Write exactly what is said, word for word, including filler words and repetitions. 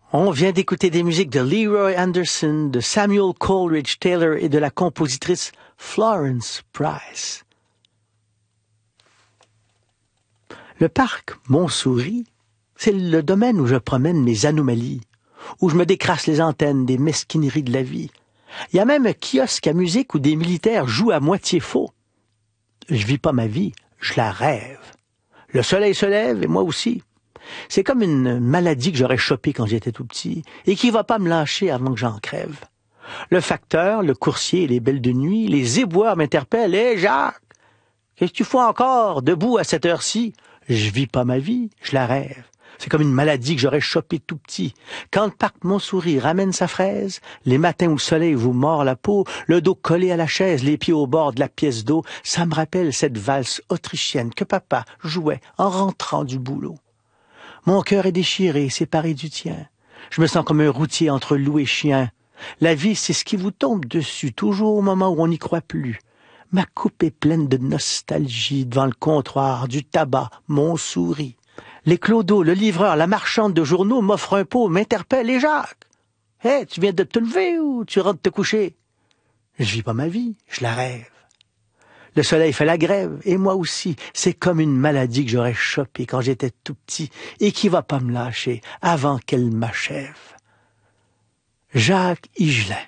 On vient d'écouter des musiques de Leroy Anderson, de Samuel Coleridge Taylor et de la compositrice Florence Price. Le parc Montsouris, c'est le domaine où je promène mes anomalies, où je me décrasse les antennes des mesquineries de la vie. Il y a même un kiosque à musique où des militaires jouent à moitié faux. Je vis pas ma vie, je la rêve. Le soleil se lève et moi aussi. C'est comme une maladie que j'aurais chopée quand j'étais tout petit et qui va pas me lâcher avant que j'en crève. Le facteur, le coursier et les belles de nuit, les éboueurs m'interpellent. « Hé, Jacques, qu'est-ce que tu fais encore debout à cette heure-ci? » Je vis pas ma vie, je la rêve. C'est comme une maladie que j'aurais chopée tout petit. Quand le parc Montsouris ramène sa fraise, les matins où le soleil vous mord la peau, le dos collé à la chaise, les pieds au bord de la pièce d'eau, ça me rappelle cette valse autrichienne que papa jouait en rentrant du boulot. Mon cœur est déchiré, séparé du tien. Je me sens comme un routier entre loup et chien. La vie, c'est ce qui vous tombe dessus, toujours au moment où on n'y croit plus. Ma coupe est pleine de nostalgie devant le comptoir, du tabac, Montsouris. Les clodos, le livreur, la marchande de journaux m'offrent un pot, m'interpellent. « Et Jacques, hé, hey, tu viens de te lever ou tu rentres te coucher? » Je vis pas ma vie, je la rêve. Le soleil fait la grève, et moi aussi. C'est comme une maladie que j'aurais chopée quand j'étais tout petit et qui va pas me lâcher avant qu'elle m'achève. Jacques Higelin.